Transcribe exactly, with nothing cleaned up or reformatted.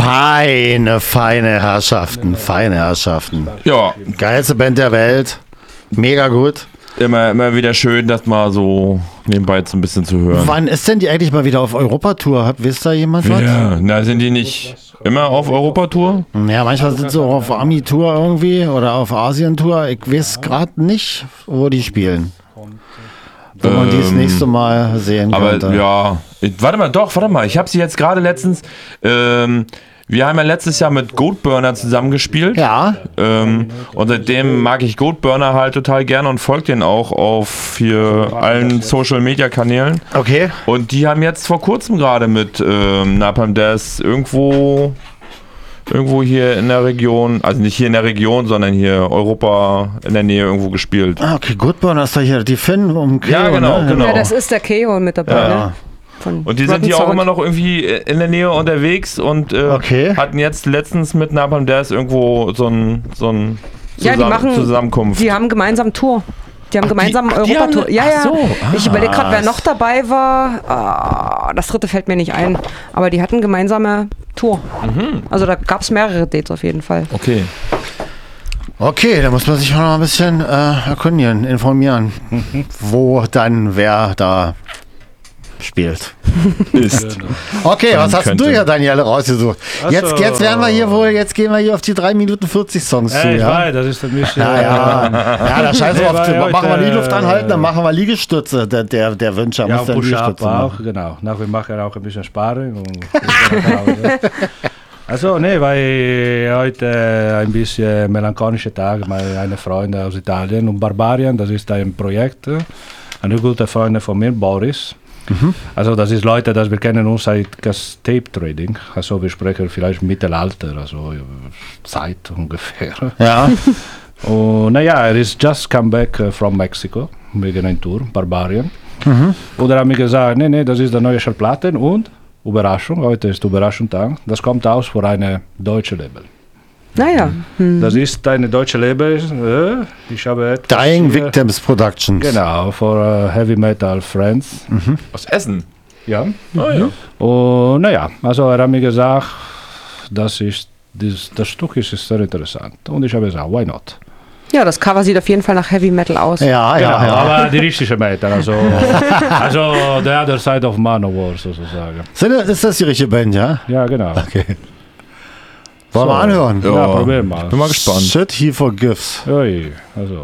Feine, feine Herrschaften, feine Herrschaften. Ja. Geilste Band der Welt. Mega gut. Immer, immer wieder schön, das mal so nebenbei so ein bisschen zu hören. Wann ist denn die eigentlich mal wieder auf Europatour? Habt, wisst da jemand was? Ja, na, sind die nicht immer auf Europatour? Ja, manchmal sind sie auch auf Ami-Tour irgendwie oder auf Asien-Tour. Ich weiß gerade nicht, wo die spielen. Wo man die das nächste Mal sehen aber könnte. Aber ja, ich, warte mal, doch, warte mal. Ich habe sie jetzt gerade letztens, ähm, wir haben ja letztes Jahr mit Goatburner zusammengespielt. Ja. Ähm, und seitdem mag ich Goatburner halt total gerne und folge denen auch auf hier allen Social-Media-Kanälen. Okay. Und die haben jetzt vor kurzem gerade mit ähm, Napalm Death irgendwo... Irgendwo hier in der Region, also nicht hier in der Region, sondern hier Europa in der Nähe irgendwo gespielt. Ah, okay, Goatburner ist da hier die Finn um Keo, Ja, genau, ne? genau. Ja, das ist der Keo mit dabei. Ja. Ne? Von Und die sind Rotten hier auch Sound. immer noch irgendwie in der Nähe unterwegs und äh, Okay. hatten jetzt letztens mit Napalm Death irgendwo so ein, so ein Ja, die Zusammen- machen, Zusammenkunft. Die haben gemeinsam Tour. Die haben gemeinsam die- die Europatour. haben- Ja, ach ja. so, ah. Ich überlege gerade, wer noch dabei war. Ah, das dritte fällt mir nicht ein. Aber die hatten gemeinsame Tour. Mhm. Also da gab es mehrere Dates auf jeden Fall. Okay. Okay, da muss man sich mal ein bisschen äh, erkundigen, informieren, wo dann wer da spielt. Ist. Okay, was hast könnte. du ja, Daniele, rausgesucht? Jetzt, Also- jetzt werden wir hier wohl, jetzt gehen wir hier auf die drei Minuten vierzig Songs zu, Ja, ich ja? weiß, das ist ein bisschen... Ja, ja. Ja, da scheiße Nee, auf, weil heute, machen wir die Luft anhalten, dann äh, machen wir Liegestütze. Der, der, der Wünscher Ja, muss dann Push-Up Liegestütze auch, machen. genau. Na, wir machen auch ein bisschen Sparen. Und also, nee, weil heute ein bisschen melancholischer Tag, meine eine Freundin aus Italien und Barbarien, das ist ein Projekt, eine gute Freundin von mir, Boris. Mhm. Also das ist Leute, das wir kennen uns seit das Tape Trading, also wir sprechen vielleicht Mittelalter, also Zeit ungefähr. Ja. Und naja, er ist just come back from Mexico, wegen einer Tour, Barbarien. Mhm. Und er hat mir gesagt, nee, nee, das ist der neue Schallplatte und Überraschung, heute ist Überraschungstag, das kommt aus für eine deutsche Label. Naja. Hm. Das ist eine deutsche Label, äh, ich habe etwas Dying hier- Victims Productions. Genau, für uh, Heavy Metal Friends. Mhm. Aus Essen. Ja. Oh, ja. Und naja, also er hat mir gesagt, das, ist, das, das Stück ist sehr interessant. Und ich habe gesagt, why not? Ja, das Cover sieht auf jeden Fall nach Heavy Metal aus. Ja, ja, Genau, ja. aber die richtige Metal, also, also the other side of Manowar sozusagen. Sind, ist das die richtige Band, ja? Ja, genau. Okay. Wollen wir So. anhören? Ja, probier mal. Bin mal gespannt. Shit He Forgives. Ui, also.